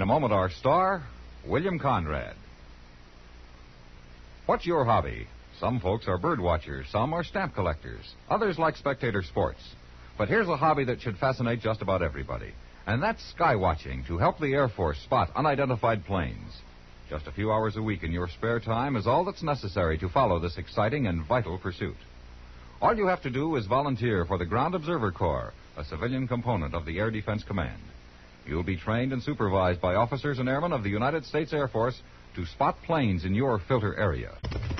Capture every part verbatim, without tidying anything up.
moment, our star, William Conrad. What's your hobby? Some folks are bird watchers, some are stamp collectors, others like spectator sports. But here's a hobby that should fascinate just about everybody, and that's sky watching to help the Air Force spot unidentified planes. Just a few hours a week in your spare time is all that's necessary to follow this exciting and vital pursuit. All you have to do is volunteer for the Ground Observer Corps, a civilian component of the Air Defense Command. You'll be trained and supervised by officers and airmen of the United States Air Force to spot planes in your filter area.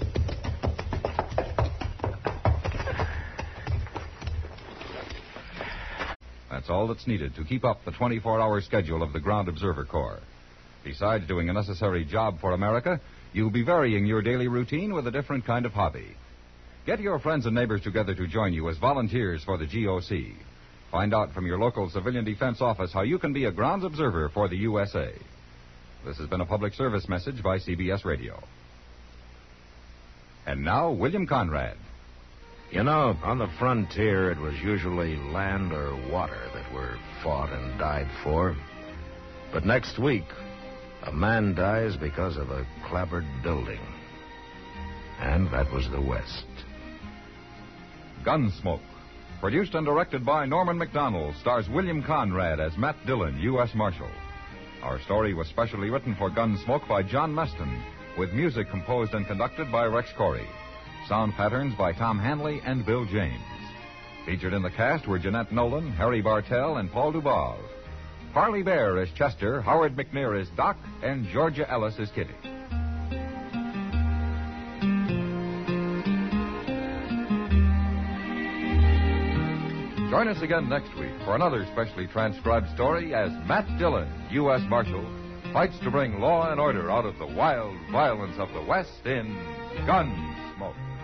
That's all that's needed to keep up the twenty-four hour schedule of the Ground Observer Corps. Besides doing a necessary job for America, you'll be varying your daily routine with a different kind of hobby. Get your friends and neighbors together to join you as volunteers for the G O C. Find out from your local civilian defense office how you can be a grounds observer for the U S A. This has been a public service message by C B S Radio. And now, William Conrad. You know, on the frontier, it was usually land or water that were fought and died for. But next week, a man dies because of a clapboard building. And that was the West. Gunsmoke. Produced and directed by Norman McDonald, stars William Conrad as Matt Dillon, U S Marshal. Our story was specially written for Gunsmoke by John Meston, with music composed and conducted by Rex Corey. Sound patterns by Tom Hanley and Bill James. Featured in the cast were Jeanette Nolan, Harry Bartell, and Paul Dubov. Harley Bear as Chester, Howard McNear as Doc, and Georgia Ellis as Kitty. Join us again next week for another specially transcribed story as Matt Dillon, U S Marshal, fights to bring law and order out of the wild violence of the West in Gunsmoke.